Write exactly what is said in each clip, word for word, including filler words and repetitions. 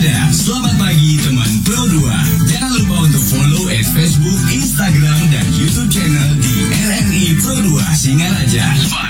Ada Selamat Pagi Teman Pro dua. Jangan lupa untuk follow at Facebook, Instagram, dan YouTube channel di R R I Pro dua Singaraja.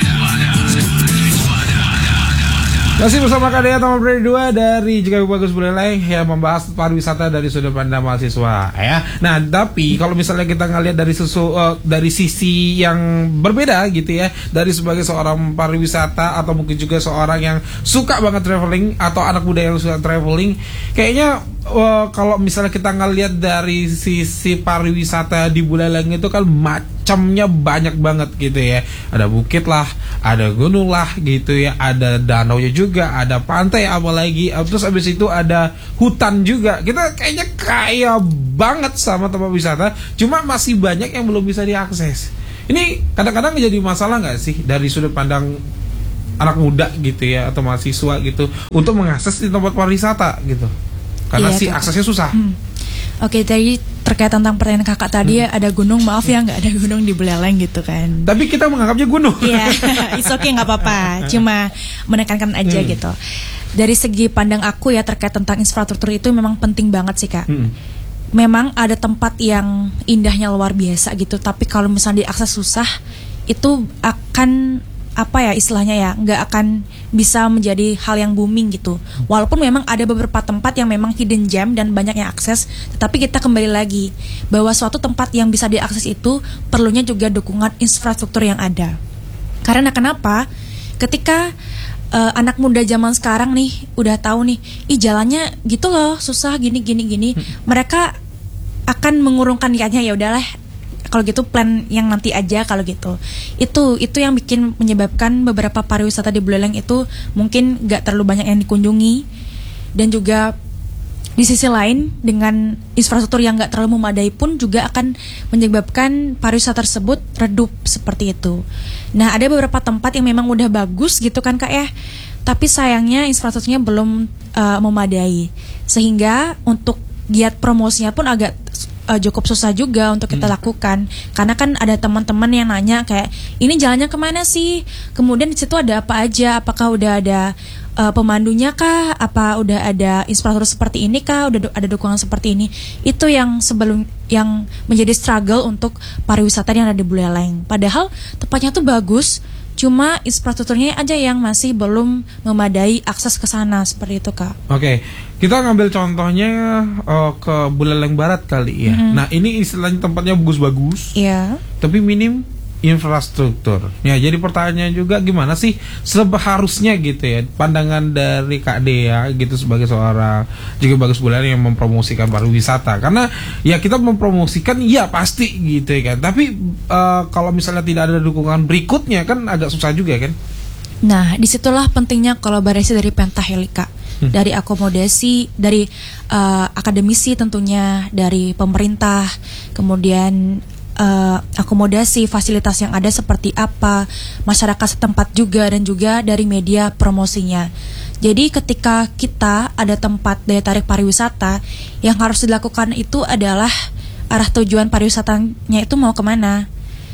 Masih bersama K D A Teman Pro dua dari Juga Bagus Buleleng yang membahas pariwisata dari sudut pandang mahasiswa ya. Nah, tapi kalau misalnya kita ngelihat dari sesu, uh, dari sisi yang berbeda gitu ya, dari sebagai seorang pariwisata atau mungkin juga seorang yang suka banget traveling atau anak muda yang suka traveling, kayaknya uh, kalau misalnya kita ngelihat dari sisi pariwisata di Buleleng itu kan macamnya banyak banget gitu ya. Ada bukit lah, ada gunung lah gitu ya, ada danau juga, ada pantai apalagi, terus abis itu ada hutan juga. Kita kayaknya kaya banget sama tempat wisata, cuma masih banyak yang belum bisa diakses. Ini kadang-kadang jadi masalah nggak sih dari sudut pandang anak muda gitu ya atau mahasiswa gitu untuk mengakses di tempat pariwisata gitu, karena iya, sih kakak. aksesnya susah. Hmm. Oke, tadi terkait tentang pertanyaan kakak tadi hmm. ada gunung, maaf ya nggak ada gunung di Buleleng gitu kan. Tapi kita menganggapnya gunung. Iya, it's okay, nggak apa-apa. Cuma menekankan aja hmm. gitu. Dari segi pandang aku ya terkait tentang infrastruktur itu memang penting banget sih kak. Hmm. Memang ada tempat yang indahnya luar biasa gitu, tapi kalau misalnya diakses susah, itu akan apa ya istilahnya ya, nggak akan bisa menjadi hal yang booming gitu. Walaupun memang ada beberapa tempat yang memang hidden gem dan banyak yang akses, tetapi kita kembali lagi bahwa suatu tempat yang bisa diakses itu perlunya juga dukungan infrastruktur yang ada. Karena kenapa? Ketika uh, anak muda zaman sekarang nih udah tahu nih, ih jalannya gitu loh, susah gini gini gini, hmm. mereka akan mengurungkan niatnya, ya udahlah kalau gitu plan yang nanti aja kalau gitu. Itu itu yang bikin menyebabkan beberapa pariwisata di Buleleng itu mungkin nggak terlalu banyak yang dikunjungi, dan juga di sisi lain dengan infrastruktur yang nggak terlalu memadai pun juga akan menyebabkan pariwisata tersebut redup seperti itu. Nah, ada beberapa tempat yang memang udah bagus gitu kan kak ya, tapi sayangnya infrastrukturnya belum uh, memadai, sehingga untuk giat promosinya pun agak uh, cukup susah juga untuk kita hmm. lakukan, karena kan ada teman-teman yang nanya kayak ini jalannya kemana sih, kemudian di situ ada apa aja, apakah udah ada uh, pemandunya kah, apa udah ada infrastruktur seperti ini kah, udah do- ada dukungan seperti ini. Itu yang sebelum yang menjadi struggle untuk pariwisata yang ada di Buleleng. Padahal tempatnya tuh bagus, cuma infrastrukturnya aja yang masih belum memadai akses ke sana seperti itu kak. Oke, kita ngambil contohnya uh, ke Buleleng Barat kali ya. Mm-hmm. Nah ini istilahnya tempatnya bagus-bagus, iya, tapi minim infrastruktur. Ya, jadi pertanyaannya juga gimana sih seharusnya gitu ya pandangan dari Kak Dea gitu sebagai seorang Juga Bagus Buleleng yang mempromosikan pariwisata. Karena ya kita mempromosikan ya pasti gitu ya kan. Tapi uh, kalau misalnya tidak ada dukungan berikutnya kan agak susah juga kan. Nah, disitulah pentingnya kolaborasi dari Pentahelika, hmm. dari akomodasi, dari uh, akademisi tentunya, dari pemerintah, kemudian Uh, akomodasi, fasilitas yang ada seperti apa, masyarakat setempat juga, dan juga dari media promosinya. Jadi ketika kita ada tempat daya tarik pariwisata, yang harus dilakukan itu adalah arah tujuan pariwisatanya itu mau kemana,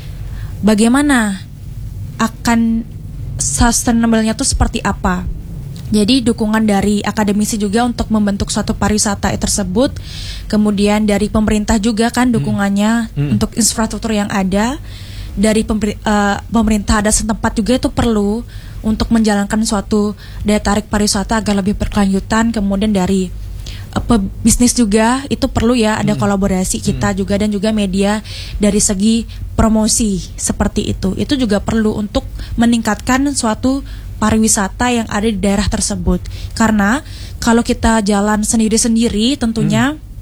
bagaimana akan sustainable-nya itu seperti apa. Jadi dukungan dari akademisi juga untuk membentuk suatu pariwisata tersebut, kemudian dari pemerintah juga kan dukungannya hmm. Hmm. untuk infrastruktur yang ada, dari pemer- uh, pemerintah ada setempat juga itu perlu untuk menjalankan suatu daya tarik pariwisata agar lebih berkelanjutan, kemudian dari uh, pebisnis juga itu perlu ya ada hmm. kolaborasi kita hmm. juga, dan juga media dari segi promosi seperti itu, itu juga perlu untuk meningkatkan suatu pariwisata yang ada di daerah tersebut. Karena kalau kita jalan sendiri-sendiri tentunya hmm.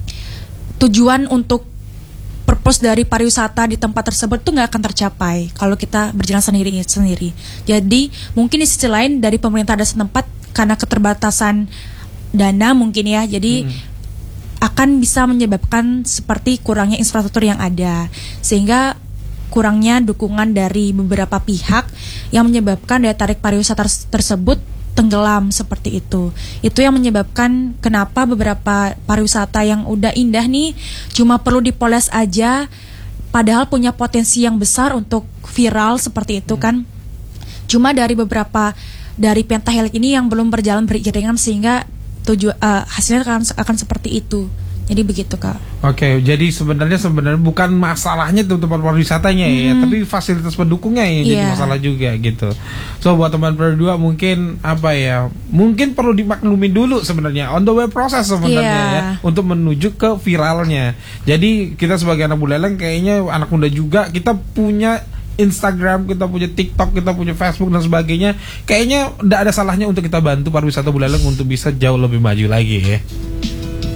tujuan untuk purpose dari pariwisata di tempat tersebut tuh nggak akan tercapai kalau kita berjalan sendiri-sendiri. Jadi mungkin di sisi lain dari pemerintah ada setempat karena keterbatasan dana mungkin ya, jadi hmm. akan bisa menyebabkan seperti kurangnya infrastruktur yang ada, sehingga kurangnya dukungan dari beberapa pihak yang menyebabkan daya tarik pariwisata tersebut tenggelam seperti itu. Itu yang menyebabkan kenapa beberapa pariwisata yang udah indah nih cuma perlu dipoles aja, padahal punya potensi yang besar untuk viral seperti itu kan. Cuma dari beberapa dari Pentahelix ini yang belum berjalan beriringan, sehingga tujuan uh, hasilnya akan akan seperti itu. Jadi begitu Kak. Oke, jadi sebenarnya sebenarnya bukan masalahnya tuh tempat pariwisatanya hmm. ya, tapi fasilitas pendukungnya yang yeah. jadi masalah juga gitu. So buat teman berdua mungkin apa ya, mungkin perlu dimaklumi dulu sebenarnya on the way proses sebenarnya yeah. ya untuk menuju ke viralnya. Jadi kita sebagai anak Buleleng kayaknya anak muda juga kita punya Instagram, kita punya TikTok, kita punya Facebook dan sebagainya. Kayaknya tidak ada salahnya untuk kita bantu pariwisata Buleleng untuk bisa jauh lebih maju lagi ya.